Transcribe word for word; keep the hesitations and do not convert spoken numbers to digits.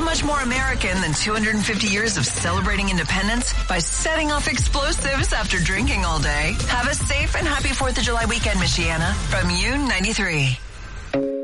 much more American than two hundred fifty years of celebrating independence by setting off explosives after drinking all day. Have a safe and happy fourth of July weekend, Michiana. From U ninety-three.